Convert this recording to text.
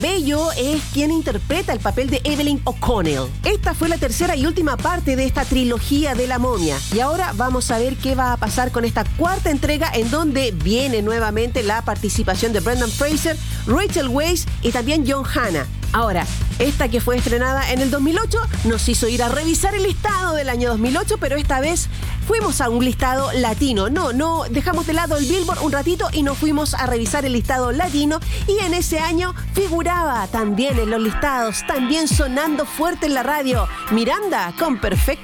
Bello es quien interpreta el papel de Evelyn O'Connell. Esta fue la tercera y última parte de esta trilogía de La Momia. Y ahora vamos a ver qué va a pasar con esta cuarta entrega, en donde viene nuevamente la participación de Brendan Fraser, Rachel Weisz y también John Hannah. Ahora, esta que fue estrenada en el 2008 nos hizo ir a revisar el listado del año 2008, pero esta vez fuimos a un listado latino. No, dejamos de lado el Billboard un ratito y nos fuimos a revisar el listado latino, y en ese año figuraba también en los listados, también sonando fuerte en la radio, Miranda con Perfecto